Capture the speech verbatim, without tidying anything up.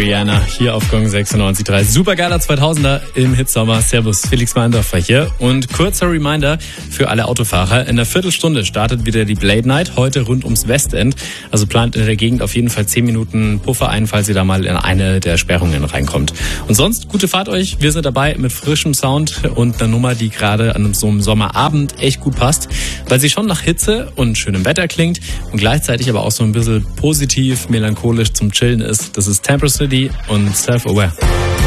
Rihanna hier auf Gong sechsundneunzig Komma drei. Supergeiler zweitausender im Hitsommer. Servus, Felix Meindorfer hier. Und kurzer Reminder für alle Autofahrer. In einer Viertelstunde startet wieder die Blade Night, heute rund ums Westend. Also plant in der Gegend auf jeden Fall zehn Minuten Puffer ein, falls ihr da mal in eine der Sperrungen reinkommt. Und sonst, gute Fahrt euch. Wir sind dabei mit frischem Sound und einer Nummer, die gerade an so einem Sommerabend echt gut passt, weil sie schon nach Hitze und schönem Wetter klingt und gleichzeitig aber auch so ein bisschen positiv, melancholisch zum Chillen ist. Das ist Temper City und Self-Aware.